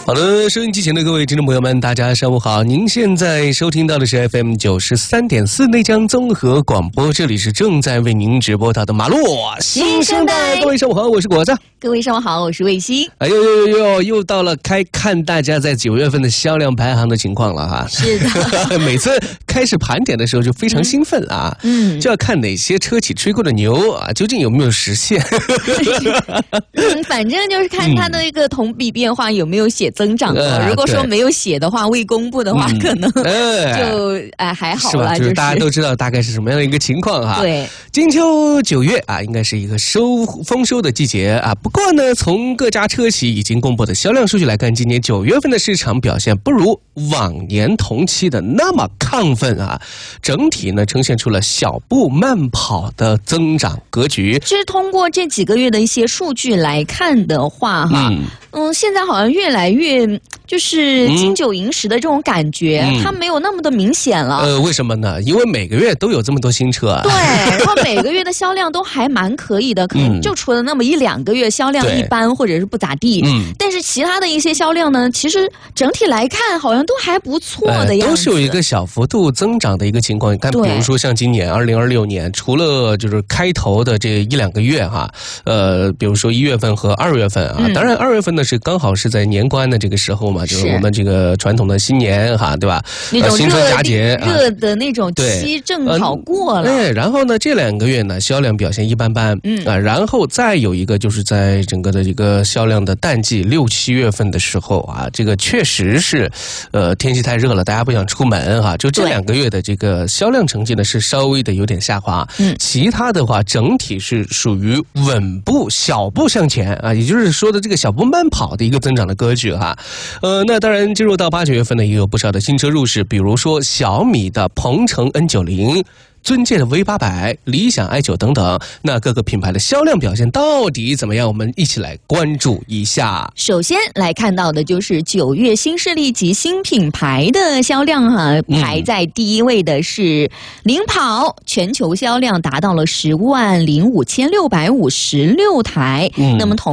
好的，收音机前的各位听众朋友们，大家上午好！您现在收听到的是 FM 93.4内江综合广播，这里是正在为您直播到的马路新生代。各位上午好，我是果子。 各位上午好，我是卫西。 哎呦，又到了该看大家在9月份的销量排行的情况了哈。 是的， 每次开始盘点的时候就非常兴奋啊，就要看哪些车企吹过的牛啊，究竟有没有实现。 反正就是看它的一个同比变化有没有写增长的。如果说没有写的话，未公布的话，可能就还好了， 就是大家都知道大概是什么样的一个情况哈。 对， 金秋9月啊，应该是一个丰收的季节啊。不过呢，从各家车企已经公布的销量数据来看，今年9月份的市场表现不如往年同期的那么亢奋啊，整体呢呈现出了小步慢跑的增长格局。 其实通过这几个月的一些数据来看的话哈，现在好像越来越就是金九银十的这种感觉，它没有那么的明显了。 为什么呢？因为每个月都有这么多新车啊。 对，然后每个月的销量都还蛮可以的，可能就除了那么1-2个月销量一般或者是不咋地，但是其他的一些销量呢，其实整体来看好像都还不错的样子， 都是有一个小幅度增长的一个情况。你看，比如说像今年2026年，除了就是开头的这1-2个月哈，比如说1月份和2月份啊，当然2月份呢是刚好是在年关的这个时候嘛，就是我们这个传统的新年哈，对吧？ 那种新春佳节热的那种期正好过了。 对，然后呢，这2个月呢销量表现一般般，然后再有一个就是在整个的一个销量的淡季6-7月份的时候啊，这个确实是天气太热了，大家不想出门哈，就这2个月的这个销量成绩呢是稍微的有点下滑，其他的话整体是属于稳步小步向前啊，也就是说的这个小步慢跑的一个增长的格局哈。那当然进入到8-9月份呢，也有不少的新车入市，比如说小米的鹏程 N90。尊界的 V800、理想 i9 等等，那各个品牌的销量表现到底怎么样？我们一起来关注一下。 首先来看到的就是9月新势力及新品牌的销量哈，排在第一位的是领跑，全球销量达到了105656台。那么